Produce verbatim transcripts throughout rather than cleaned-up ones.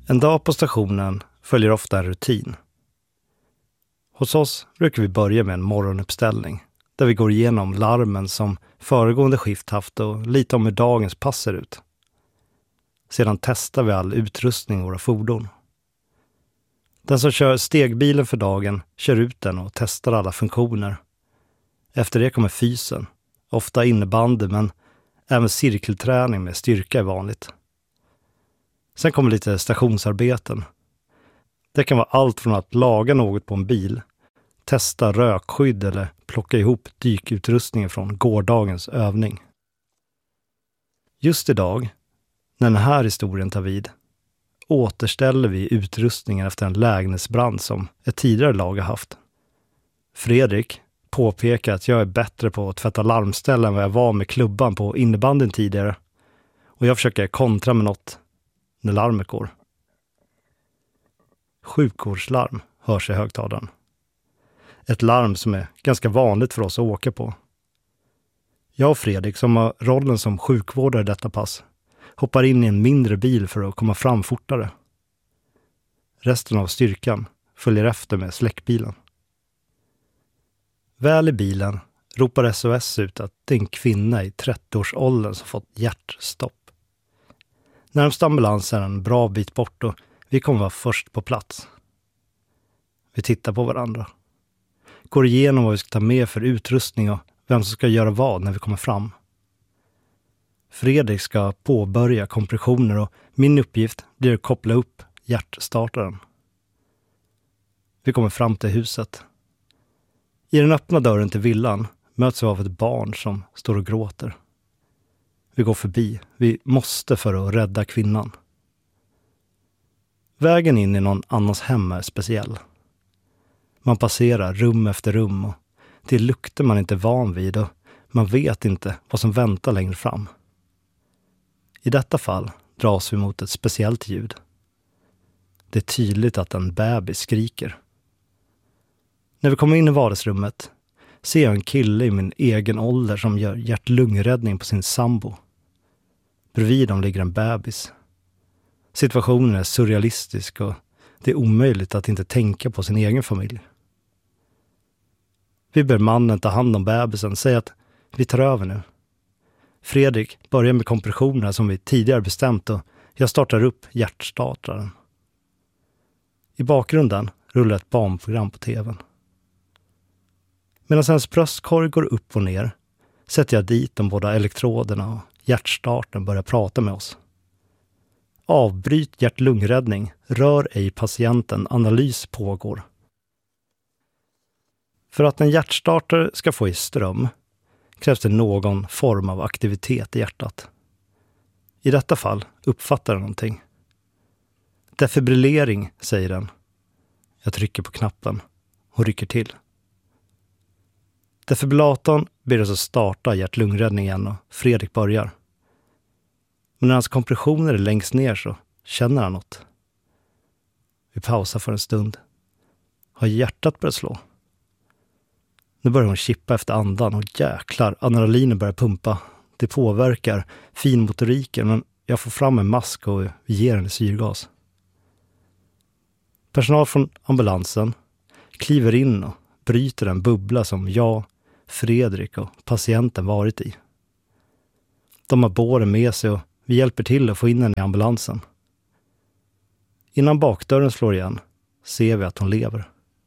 En dag på stationen följer ofta en rutin. Hos oss brukar vi börja med en morgonuppställning där vi går igenom larmen som föregående skift haft och lite om hur dagens pass ser ut. Sedan testar vi all utrustning i våra fordon. Den som kör stegbilen för dagen kör ut den och testar alla funktioner. Efter det kommer fysen, ofta innebandy men även cirkelträning med styrka är vanligt. Sen kommer lite stationsarbeten. Det kan vara allt från att laga något på en bil, testa rökskydd eller plocka ihop dykutrustningen från gårdagens övning. Just idag, när den här historien tar vid, återställer vi utrustningen efter en lägenhetsbrand som ett tidigare lag har haft. Fredrik påpekar att jag är bättre på att tvätta larmställen än vad jag var med klubban på innebandyn tidigare, och jag försöker kontra med något när larmet går. Sjukvårdslarm hörs i högtalaren. Ett larm som är ganska vanligt för oss att åka på. Jag och Fredrik, som har rollen som sjukvårdare i detta pass, hoppar in i en mindre bil för att komma fram fortare. Resten av styrkan följer efter med släckbilen. Väl i bilen ropar S O S ut att det är en kvinna i trettioårsåldern som fått hjärtstopp. Närmsta ambulans är en bra bit bort och vi kommer vara först på plats. Vi tittar på varandra. Går igenom vad vi ska ta med för utrustning och vem som ska göra vad när vi kommer fram. Fredrik ska påbörja kompressioner och min uppgift blir att koppla upp hjärtstartaren. Vi kommer fram till huset. I den öppna dörren till villan möts vi av ett barn som står och gråter. Vi går förbi. Vi måste för att rädda kvinnan. Vägen in i någon annans hem är speciell. Man passerar rum efter rum och det luktar man inte van vid och man vet inte vad som väntar längre fram. I detta fall dras vi mot ett speciellt ljud. Det är tydligt att en bebis skriker. När vi kommer in i vardagsrummet ser jag en kille i min egen ålder som gör hjärt-lungräddning på sin sambo. Bredvid dem ligger en bebis. Situationen är surrealistisk och det är omöjligt att inte tänka på sin egen familj. Vi ber mannen ta hand om bebisen och säger att vi tar över nu. Fredrik börjar med kompressionerna som vi tidigare bestämt och jag startar upp hjärtstartaren. I bakgrunden rullar ett barnprogram på tvn. Medan ens bröstkorg går upp och ner sätter jag dit de båda elektroderna och hjärtstarten börjar prata med oss. Avbryt hjärt-lungräddning, rör ej patienten, analys pågår. För att en hjärtstartare ska få i ström krävs det någon form av aktivitet i hjärtat. I detta fall uppfattar den någonting. Defibrillering, säger den. Jag trycker på knappen och rycker till. Defibrillatorn ber oss att starta hjärt-lungräddning igen och Fredrik börjar. Men när hans kompressioner är längst ner så känner han något. Vi pausar för en stund. Har hjärtat börjat slå? Nu börjar hon chippa efter andan och jäklar, adrenalinen börjar pumpa. Det påverkar finmotoriken men jag får fram en mask och vi ger henne syrgas. Personal från ambulansen kliver in och bryter en bubbla som jag, Fredrik och patienten varit i. De har båren med sig och vi hjälper till att få in henne i ambulansen. Innan bakdörren slår igen ser vi att hon lever.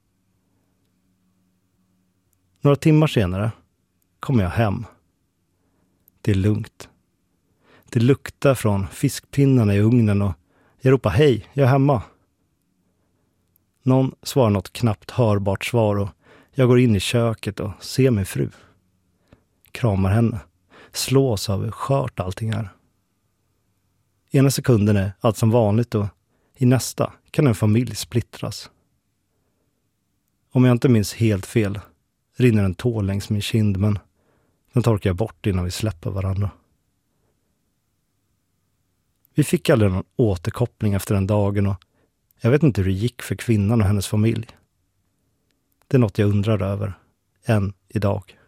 Några timmar senare kommer jag hem. Det är lugnt. Det luktar från fiskpinnarna i ugnen och jag ropar hej, jag är hemma. Någon svarar något knappt hörbart svar och jag går in i köket och ser min fru. Kramar henne. Slås av hur skört allting är. Ena sekunden är allt som vanligt och i nästa kan en familj splittras. Om jag inte minns helt fel rinner en tår längs min kind men den torkar jag bort innan vi släpper varandra. Vi fick aldrig någon återkoppling efter den dagen och jag vet inte hur det gick för kvinnan och hennes familj. Det är något jag undrar över än idag.